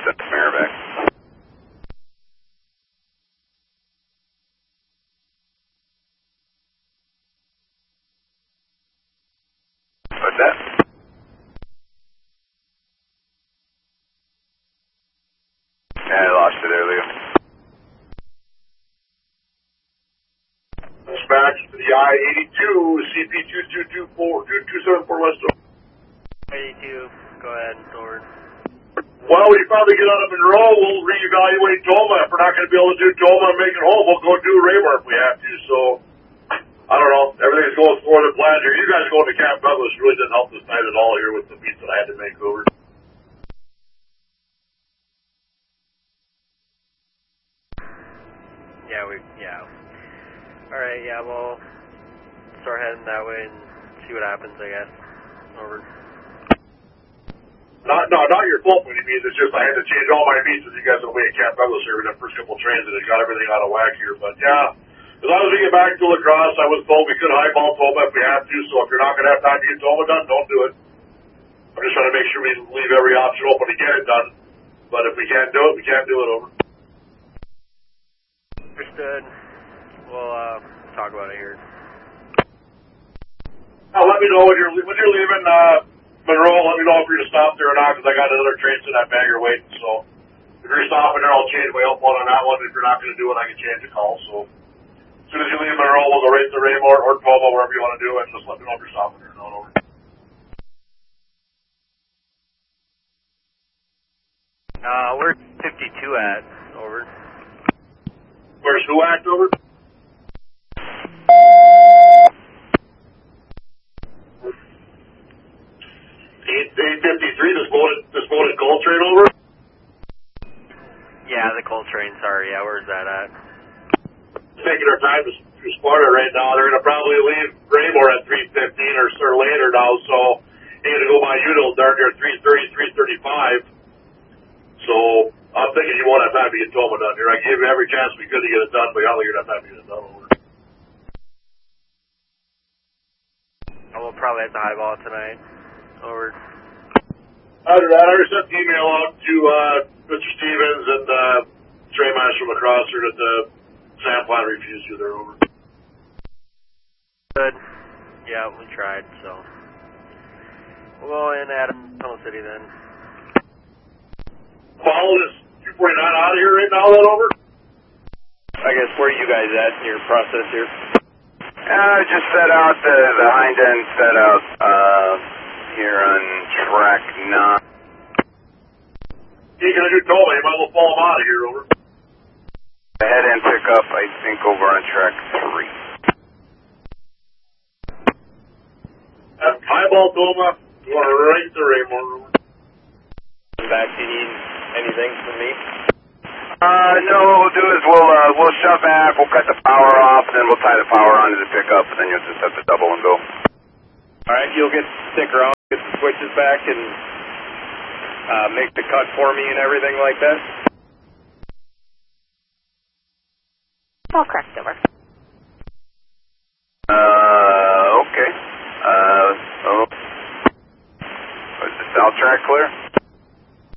set the mirror back. What's that? Yeah, I lost it earlier. Dispatch to the I-82, CP-2224 West. 82, go ahead, over. Well, we probably get out of Monroe, we'll reevaluate Toma. If we're not going to be able to do Toma and make it home, we'll go do Raymore if we have to. So, I don't know. Everything's going for the plan here. You guys are going to Camp Douglas. Really didn't help this night at all here with the beats that I had to make over. Yeah. Alright, yeah, we'll start heading that way and see what happens, I guess. Over. Not your fault by any means. It's just I had to change all my beats with you guys away at Camp Douglas here with the first couple trains and it got everything out of whack here. But yeah, as long as we get back to La Crosse, I was told we could highball Toma if we have to. So if you're not going to have time to get Toma done, don't do it. I'm just trying to make sure we leave every option open to get it done. But if we can't do it, we can't do it. Over. Understood. We'll talk about it here. Now let me know when you're leaving Monroe. Let me know if you're going to stop there or not, because I got another train sitting at Bangor waiting. So if you're stopping there, I'll change my outbound on that one. If you're not going to do it, I can change the call. So as soon as you leave Monroe, we'll go right to Raymore or Toma, wherever you want to do it, and just let me know if you're stopping there. No, over. Where's 52 at? Over. Where's who at? Over. 853, this boat coal train over? Yeah, the coal train, sorry, yeah, where's that at? Taking our time to Sparta right now. They're going to probably leave Raymore at 3:15 or later now, so they're going to go by you till darn near 3:30, 3:35. So I'm thinking you won't have time to get Toma done here. I gave you every chance we could to get it done, but I don't think you're going to have time to get it done. Over. We'll probably have to highball tonight. Over. After that, I already sent the email out to Mr. Stevens and Trainmaster from across here that the sand plant refused you. They're over. Good. Yeah, we tried, so. We'll go in at Tunnel City then. Follow this 249 out of here right now, then over? I guess where are you guys at in your process here? Just set out the hind end set out here on track 9. You're going to do Toma, you might as well follow him out of here, over. The head end pickup, I think, over on track 3. Highball Toma, going right to Raymore, over. Back, do you need anything from me? No, what we'll do is we'll shove back, we'll cut the power off, and then we'll tie the power onto the pickup, and then you'll just have to double and go. Alright, you'll stick around, get the switches back, and make the cut for me and everything like that? All correct, over. Okay. Was the south track clear?